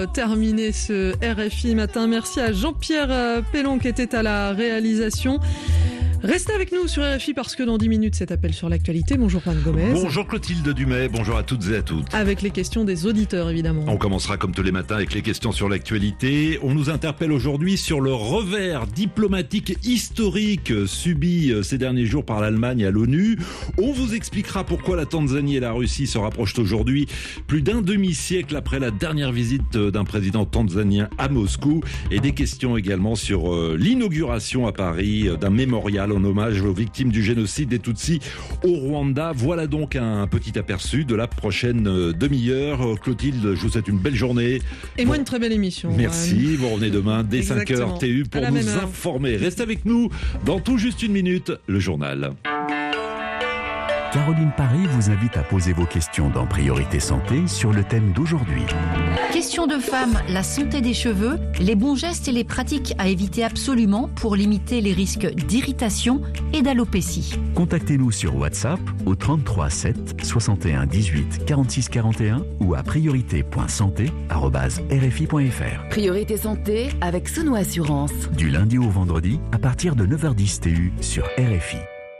Terminer ce RFI matin. Merci à Jean-Pierre Pellon qui était à la réalisation. Restez avec nous sur RFI parce que dans 10 minutes, cet appel sur l'actualité. Bonjour Juan Gomez. Bonjour Clotilde Dumais, bonjour à toutes et à tous. Avec les questions des auditeurs évidemment. On commencera comme tous les matins avec les questions sur l'actualité. On nous interpelle aujourd'hui sur le revers diplomatique historique subi ces derniers jours par l'Allemagne à l'ONU. On vous expliquera pourquoi la Tanzanie et la Russie se rapprochent aujourd'hui, plus d'un demi-siècle après la dernière visite d'un président tanzanien à Moscou. Et des questions également sur l'inauguration à Paris d'un mémorial en hommage aux victimes du génocide des Tutsis au Rwanda. Voilà donc un petit aperçu de la prochaine demi-heure. Clotilde, je vous souhaite une belle journée. Et moi une très belle émission. Merci, vous revenez demain dès 5h TU pour nous informer. Restez avec nous dans tout juste une minute, le journal. Caroline Paris vous invite à poser vos questions dans Priorité Santé sur le thème d'aujourd'hui. Question de femme, la santé des cheveux, les bons gestes et les pratiques à éviter absolument pour limiter les risques d'irritation et d'alopécie. Contactez-nous sur WhatsApp au 33 7 61 18 46 41 ou à priorité.santé@rfi.fr. Priorité Santé avec Sono Assurance. Du lundi au vendredi à partir de 9h10 TU sur RFI.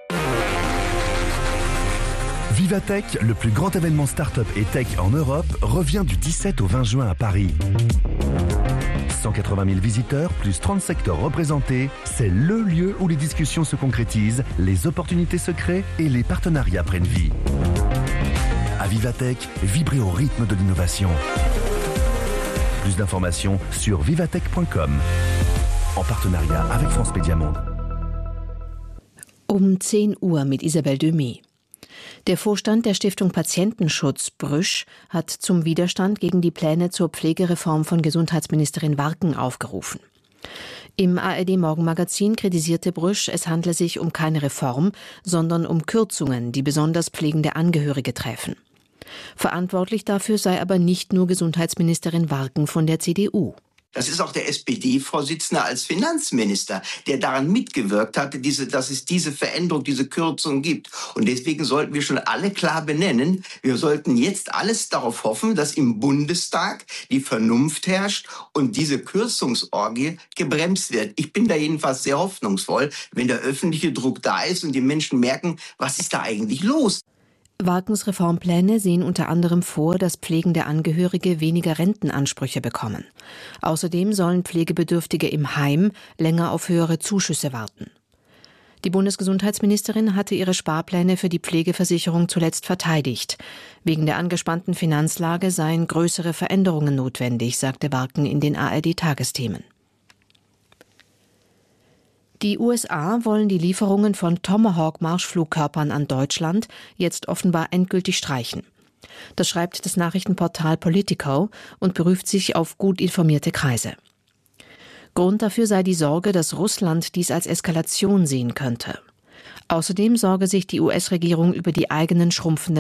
Vivatech, le plus grand événement start-up et tech en Europe, revient du 17 au 20 juin à Paris. 180 000 visiteurs, plus 30 secteurs représentés, c'est le lieu où les discussions se concrétisent, les opportunités se créent et les partenariats prennent vie. À Vivatech, vibrez au rythme de l'innovation. Plus d'informations sur vivatech.com, en partenariat avec France Média Monde. 10 Uhr mit Isabelle Demey. Der Vorstand der Stiftung Patientenschutz Brüsch hat zum Widerstand gegen die Pläne zur Pflegereform von Gesundheitsministerin Warken aufgerufen. Im ARD-Morgenmagazin kritisierte Brüsch, es handle sich um keine Reform, sondern um Kürzungen, die besonders pflegende Angehörige treffen. Verantwortlich dafür sei aber nicht nur Gesundheitsministerin Warken von der CDU. Das ist auch der SPD-Vorsitzende als Finanzminister, der daran mitgewirkt hatte, dass es diese Veränderung, diese Kürzung gibt. Und deswegen sollten wir schon alle klar benennen, wir sollten jetzt alles darauf hoffen, dass im Bundestag die Vernunft herrscht und diese Kürzungsorgie gebremst wird. Ich bin da jedenfalls sehr hoffnungsvoll, wenn der öffentliche Druck da ist und die Menschen merken, was ist da eigentlich los? Warkens Reformpläne sehen unter anderem vor, dass pflegende Angehörige weniger Rentenansprüche bekommen. Außerdem sollen Pflegebedürftige im Heim länger auf höhere Zuschüsse warten. Die Bundesgesundheitsministerin hatte ihre Sparpläne für die Pflegeversicherung zuletzt verteidigt. Wegen der angespannten Finanzlage seien größere Veränderungen notwendig, sagte Warken in den ARD-Tagesthemen. Die USA wollen die Lieferungen von Tomahawk-Marschflugkörpern an Deutschland jetzt offenbar endgültig streichen. Das schreibt das Nachrichtenportal Politico und beruft sich auf gut informierte Kreise. Grund dafür sei die Sorge, dass Russland dies als Eskalation sehen könnte. Außerdem sorge sich die US-Regierung über die eigenen schrumpfenden